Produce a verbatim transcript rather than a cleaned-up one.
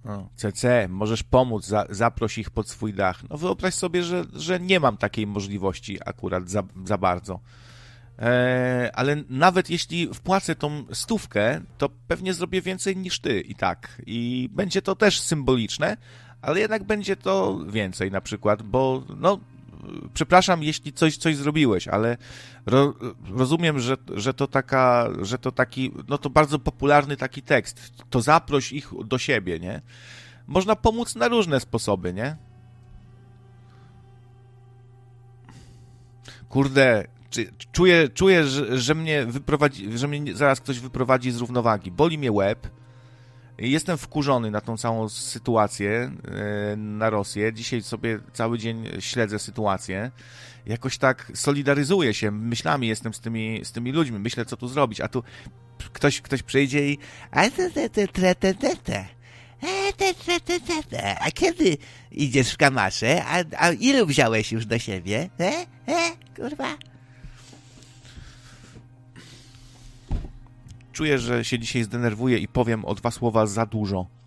No, C C, możesz pomóc, za, zaproś ich pod swój dach. No wyobraź sobie, że, że nie mam takiej możliwości akurat za, za bardzo. E, ale nawet jeśli wpłacę tą stówkę, to pewnie zrobię więcej niż ty i tak. I będzie to też symboliczne, ale jednak będzie to więcej na przykład, bo no, przepraszam, jeśli coś, coś zrobiłeś, ale ro, rozumiem, że, że to taka, że to taki, no to bardzo popularny taki tekst. To zaproś ich do siebie, nie? Można pomóc na różne sposoby, nie? Kurde, czy, czuję, czuję, że, że mnie wyprowadzi, że mnie zaraz ktoś wyprowadzi z równowagi. Boli mnie łeb. Jestem wkurzony na tą całą sytuację, na Rosję. Dzisiaj sobie cały dzień śledzę sytuację. Jakoś tak solidaryzuję się myślami, jestem z tymi, z tymi ludźmi. Myślę, co tu zrobić. A tu ktoś, ktoś przyjdzie i... A kiedy idziesz w kamasze? A, a ilu wziąłeś już do siebie? E? E? Kurwa? Czuję, że się dzisiaj zdenerwuję i powiem o dwa słowa za dużo.